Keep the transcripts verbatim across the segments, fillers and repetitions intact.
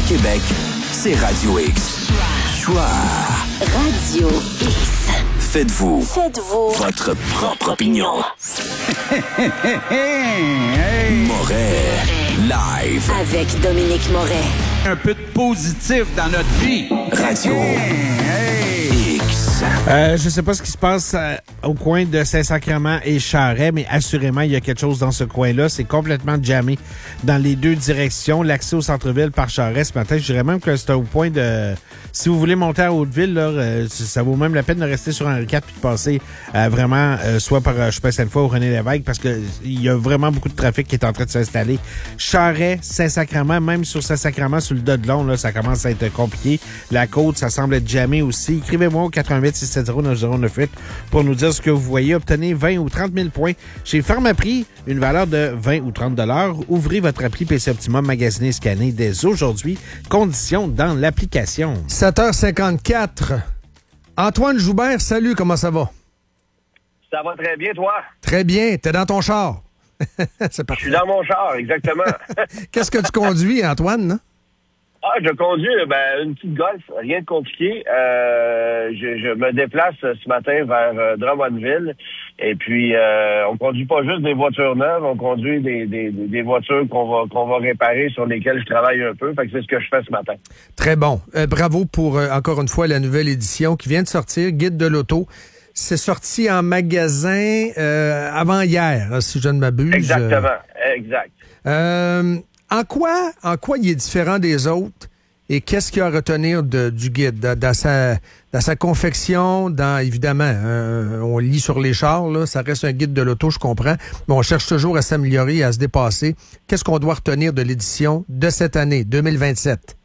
Québec, c'est Radio X. Choix. Radio X. Faites-vous. Faites-vous. Votre propre opinion. Moret. Live. Avec Dominique Moret. Un peu de positif dans notre vie. Radio X. Euh, je sais pas ce qui se passe euh, au coin de Saint-Sacrement et Charest, mais assurément, il y a quelque chose dans ce coin-là. C'est complètement jammé dans les deux directions. L'accès au centre-ville par Charest ce matin, je dirais même que c'est au point de... Si vous voulez monter à Hauteville, là, euh, ça vaut même la peine de rester sur Henri quatre puis de passer euh, vraiment euh, soit par euh, je sais pas cette fois ou René Lévesque parce que il y a vraiment beaucoup de trafic qui est en train de s'installer. Charest, Saint-Sacrement, même sur Saint-Sacrement, sur le Dodelon, là, ça commence à être compliqué. La côte, ça semble être jammé aussi. Écrivez-moi au quatre-vingt-huit six cent soixante neuf zéro neuf huit pour nous dire ce que vous voyez. Obtenez vingt ou trente mille points chez Pharmaprix, une valeur de vingt ou trente dollars. Ouvrez votre appli P C Optimum, magasiné et scanné dès aujourd'hui. Conditions dans l'application. sept heures cinquante-quatre. Antoine Joubert, salut, comment ça va? Ça va très bien, toi? Très bien, t'es dans ton char. C'est parfait. Je suis dans mon char, exactement. Qu'est-ce que tu conduis, Antoine? Non? Ah, je conduis ben, une petite Golf, rien de compliqué. Euh, je, je me déplace ce matin vers euh, Drummondville. Et puis, euh, on conduit pas juste des voitures neuves, on conduit des, des, des voitures qu'on va qu'on va réparer, sur lesquelles je travaille un peu. Fait que c'est ce que je fais ce matin. Très bon. Euh, bravo pour, euh, encore une fois, la nouvelle édition qui vient de sortir, Guide de l'auto. C'est sorti en magasin euh, avant hier, si je ne m'abuse. Exactement, exact. Euh, en quoi, en quoi il est différent des autres et qu'est-ce qu'il y a à retenir de, du guide dans, dans sa dans sa confection, dans évidemment, euh, on lit sur les chars, là, ça reste un guide de l'auto, je comprends, mais on cherche toujours à s'améliorer, à se dépasser. Qu'est-ce qu'on doit retenir de l'édition de cette année, deux mille vingt-sept?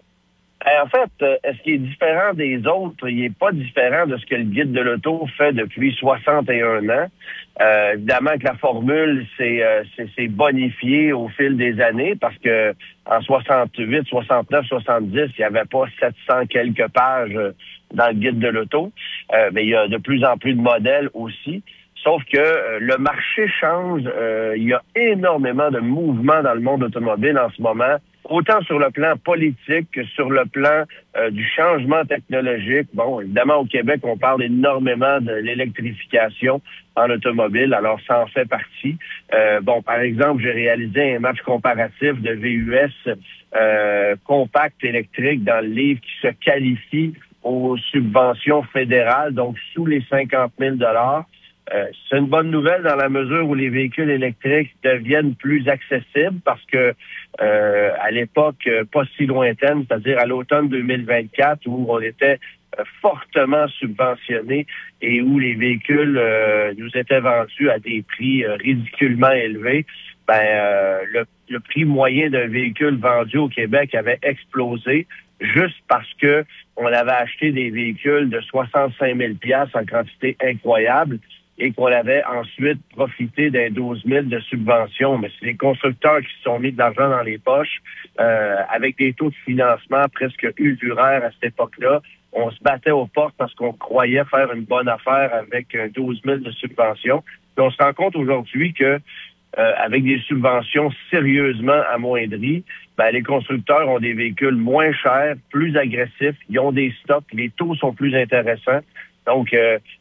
En fait, ce qui est différent des autres, il n'est pas différent de ce que le guide de l'auto fait depuis soixante et un ans. Euh, évidemment que la formule s'est euh, c'est bonifiée au fil des années parce que en soixante-huit, soixante-neuf, soixante-dix, il n'y avait pas sept cents quelques pages dans le guide de l'auto. Euh, mais il y a de plus en plus de modèles aussi. Sauf que euh, le marché change. Euh, il y a énormément de mouvements dans le monde automobile en ce moment, autant sur le plan politique que sur le plan euh, du changement technologique. Bon, évidemment, au Québec, on parle énormément de l'électrification en automobile, alors ça en fait partie. Euh, bon, par exemple, j'ai réalisé un match comparatif de V U S euh, compact électrique dans le livre qui se qualifie aux subventions fédérales, donc sous les cinquante mille dollars. Euh, c'est une bonne nouvelle dans la mesure où les véhicules électriques deviennent plus accessibles parce que euh, à l'époque euh, pas si lointaine, c'est-à-dire à l'automne deux mille vingt-quatre, où on était euh, fortement subventionnés et où les véhicules euh, nous étaient vendus à des prix euh, ridiculement élevés, ben euh, le, le prix moyen d'un véhicule vendu au Québec avait explosé juste parce que on avait acheté des véhicules de soixante-cinq mille dollars en quantité incroyable et qu'on avait ensuite profité d'un douze mille de subventions. Mais c'est les constructeurs qui se sont mis de l'argent dans les poches euh, avec des taux de financement presque usuraires à cette époque-là. On se battait aux portes parce qu'on croyait faire une bonne affaire avec un douze mille de subventions. Puis on se rend compte aujourd'hui que euh, avec des subventions sérieusement amoindries, ben, les constructeurs ont des véhicules moins chers, plus agressifs, ils ont des stocks, les taux sont plus intéressants. Donc, euh,